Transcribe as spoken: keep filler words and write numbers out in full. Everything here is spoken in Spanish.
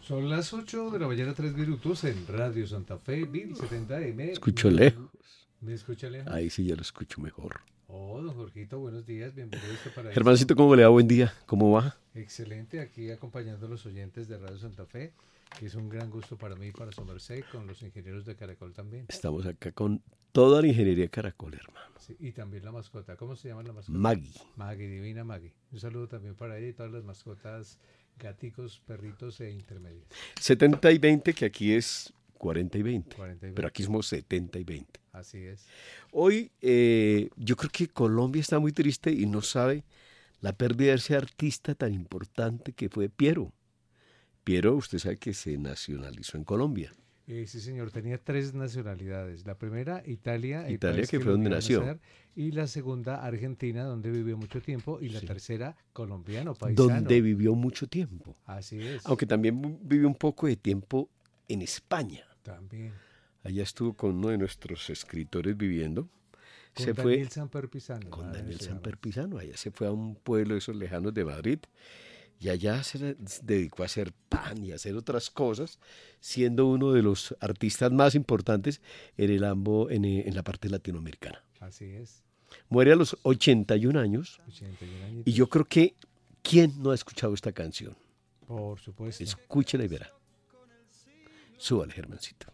Son las ocho de la mañana, tres minutos en Radio Santa Fe, mil setenta M. Escucho lejos. ¿Me escucha lejos? Ahí sí ya lo escucho mejor. Oh, don Jorgito, buenos días, bienvenido a este paraíso. Germancito, ¿cómo le va? Buen día. ¿Cómo va? Excelente, aquí acompañando a los oyentes de Radio Santa Fe, que es un gran gusto para mí y para su merced, con los ingenieros de Caracol también. Estamos acá con toda la ingeniería Caracol, hermano. Sí, y también la mascota, ¿cómo se llama la mascota? Maggie. Maggie, divina Maggie. Un saludo también para ella y todas las mascotas, gaticos, perritos e intermedios. setenta y veinte, que aquí es cuarenta y veinte. cuarenta y veinte. Pero aquí somos setenta y veinte. Así es. Hoy eh, yo creo que Colombia está muy triste y no sabe la pérdida de ese artista tan importante que fue Piero. Piero, usted sabe que se nacionalizó en Colombia. Eh, sí, señor, tenía tres nacionalidades. La primera, Italia, el Italia, país que que fue lo donde vio nació. nacer, y la segunda, Argentina, donde vivió mucho tiempo, y la Sí. tercera, colombiano, paisano. Donde vivió mucho tiempo. Así es. Aunque también vivió un poco de tiempo en España. También. Allá estuvo con uno de nuestros escritores viviendo. Con se Daniel fue Samper Pisano. con ah, Daniel se llama. Samper Pisano. Allá se fue a un pueblo de esos lejanos de Madrid. Y allá se dedicó a hacer pan y a hacer otras cosas, siendo uno de los artistas más importantes en, el ambo, en, en la parte latinoamericana. Así es. Muere a los ochenta y un años. ochenta y un añitos. Y yo creo que, ¿quién no ha escuchado esta canción? Por supuesto. Escúchela y verá. Súbale, Germancito.